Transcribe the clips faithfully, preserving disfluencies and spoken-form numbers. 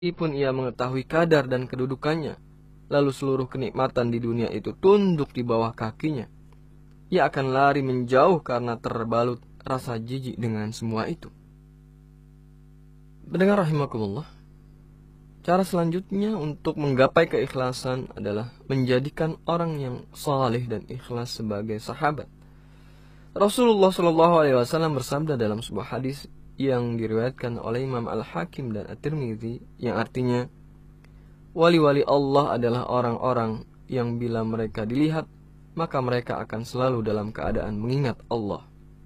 Meskipun ia mengetahui kadar dan kedudukannya, lalu seluruh kenikmatan di dunia itu tunduk di bawah kakinya, ia akan lari menjauh karena terbalut rasa jijik dengan semua itu. Pendengar rahimakumullah, cara selanjutnya untuk menggapai keikhlasan adalah menjadikan orang yang saleh dan ikhlas sebagai sahabat. Rasulullah shallallahu alaihi wasallam bersabda dalam sebuah hadis yang diriwayatkan oleh Imam Al-Hakim dan At-Tirmidzi, yang artinya, wali-wali Allah adalah orang-orang yang bila mereka dilihat, maka mereka akan selalu dalam keadaan mengingat Allah.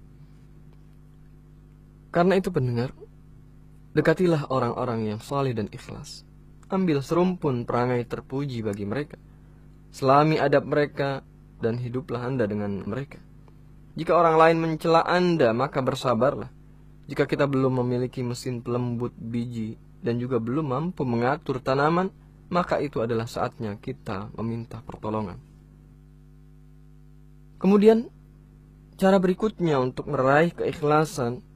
Karena itu pendengar, dekatilah orang-orang yang saleh dan ikhlas. Ambil serumpun perangai terpuji bagi mereka. Selami adab mereka dan hiduplah Anda dengan mereka. Jika orang lain mencela Anda, maka bersabarlah. Jika kita belum memiliki mesin pelembut biji dan juga belum mampu mengatur tanaman, maka itu adalah saatnya kita meminta pertolongan. Kemudian, cara berikutnya untuk meraih keikhlasan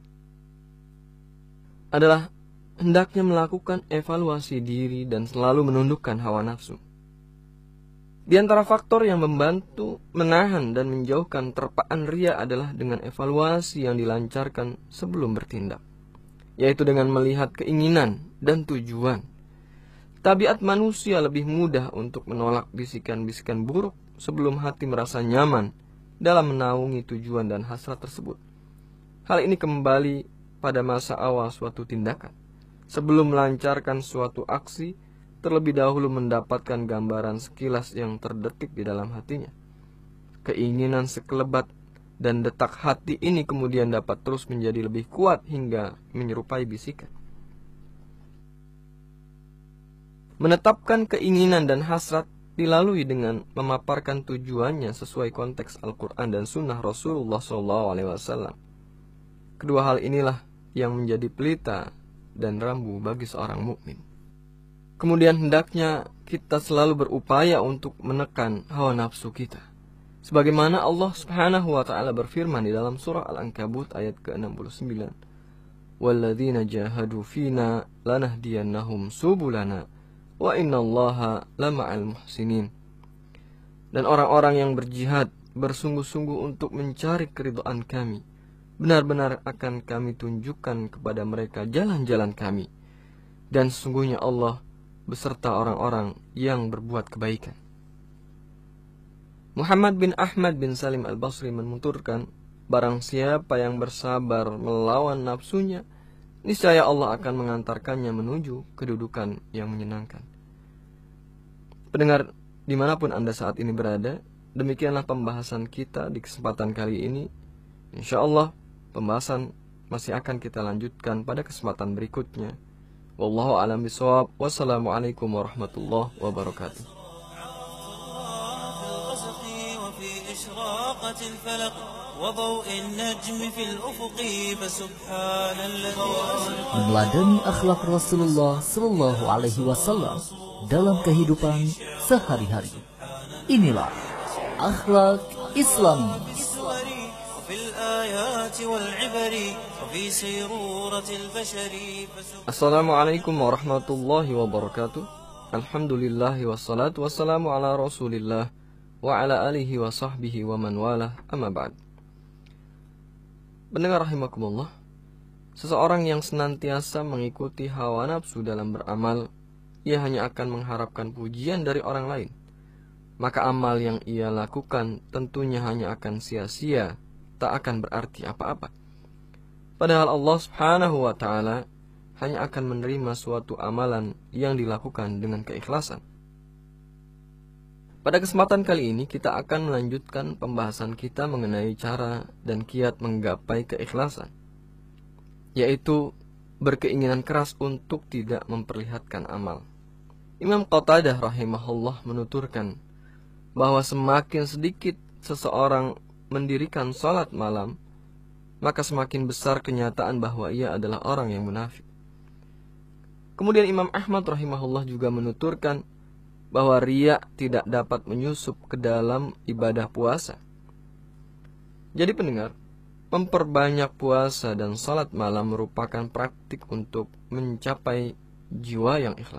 adalah hendaknya melakukan evaluasi diri dan selalu menundukkan hawa nafsu. Di antara faktor yang membantu menahan dan menjauhkan terpaan ria adalah dengan evaluasi yang dilancarkan sebelum bertindak, yaitu dengan melihat keinginan dan tujuan. Tabiat manusia lebih mudah untuk menolak bisikan-bisikan buruk sebelum hati merasa nyaman dalam menaungi tujuan dan hasrat tersebut. Hal ini kembali pada masa awal suatu tindakan. Sebelum melancarkan suatu aksi, terlebih dahulu mendapatkan gambaran sekilas yang terdetik di dalam hatinya. Keinginan sekelebat dan detak hati ini kemudian dapat terus menjadi lebih kuat hingga menyerupai bisikan. Menetapkan keinginan dan hasrat dilalui dengan memaparkan tujuannya sesuai konteks Al-Quran dan Sunnah Rasulullah shallallahu alaihi wasallam. Kedua hal inilah yang menjadi pelita dan rambu bagi seorang mukmin. Kemudian hendaknya kita selalu berupaya untuk menekan hawa nafsu kita. Sebagaimana Allah Subhanahu wa taala berfirman di dalam surah Al-Ankabut ayat ke enam puluh sembilan. Walladzina jahadu fina lanahdiyannahum subulana wa innallaha lama'al muhsinin. Dan orang-orang yang berjihad bersungguh-sungguh untuk mencari keridhaan kami, benar-benar akan kami tunjukkan kepada mereka jalan-jalan kami. Dan sesungguhnya Allah beserta orang-orang yang berbuat kebaikan. Muhammad bin Ahmad bin Salim al-Basri menuturkan, barang siapa yang bersabar melawan nafsunya, niscaya Allah akan mengantarkannya menuju kedudukan yang menyenangkan. Pendengar, dimanapun Anda saat ini berada, demikianlah pembahasan kita di kesempatan kali ini. Insya Allah, pembahasan masih akan kita lanjutkan pada kesempatan berikutnya. Wallahu a'lam bishawab. Wassalamualaikum warahmatullahi wabarakatuh. Meneladani akhlak Rasulullah Sallallahu Alaihi Wasallam dalam kehidupan sehari-hari. Inilah akhlak Islami. Assalamualaikum warahmatullahi wabarakatuh. Alhamdulillahi wassalatu wassalamu ala rasulillah wa ala alihi wa sahbihi wa man walah, amma ba'd. Pendengar rahimakumullah, seseorang yang senantiasa mengikuti hawa nafsu dalam beramal, ia hanya akan mengharapkan pujian dari orang lain. Maka amal yang ia lakukan tentunya hanya akan sia-sia, tak akan berarti apa-apa. Padahal Allah Subhanahu wa taala hanya akan menerima suatu amalan yang dilakukan dengan keikhlasan. Pada kesempatan kali ini kita akan melanjutkan pembahasan kita mengenai cara dan kiat menggapai keikhlasan, yaitu berkeinginan keras untuk tidak memperlihatkan amal. Imam Qatadah rahimahullah menuturkan bahwa semakin sedikit seseorang mendirikan salat malam, maka semakin besar kenyataan bahwa ia adalah orang yang munafik. Kemudian Imam Ahmad rahimahullah juga menuturkan bahwa riya tidak dapat menyusup ke dalam ibadah puasa. Jadi pendengar, memperbanyak puasa dan salat malam merupakan praktik untuk mencapai jiwa yang ikhlas.